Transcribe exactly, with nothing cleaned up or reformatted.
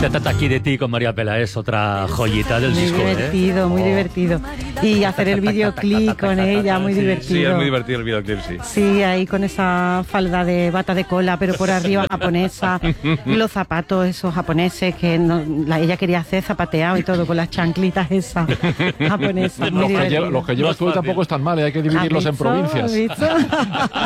Tataki de ti con María Peláez, otra joyita del muy disco. Muy divertido, ¿eh? muy oh. divertido. Y hacer el videoclip con ella, muy sí, divertido. Sí, es muy divertido el videoclip, sí. Sí, ahí con esa falda de bata de cola, pero por arriba japonesa, y los zapatos esos japoneses que no, la, ella quería hacer zapateado y todo, con las chanclitas esas japonesas. Muy Los que, divertido. lleva, los que llevas No es tú fácil. tampoco están mal, ¿eh? Hay que dividirlos en ¿Has visto? provincias. ¿Has visto?